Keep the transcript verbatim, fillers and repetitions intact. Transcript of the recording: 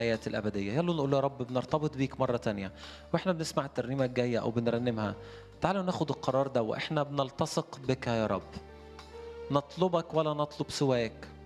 الحياة الأبدية. يلا نقول له يا رب بنرتبط بيك مرة تانية، وإحنا بنسمع الترنيمة الجاية أو بنرنمها تعالوا ناخد القرار ده وإحنا بنلتصق بك يا رب، نطلبك ولا نطلب سواك.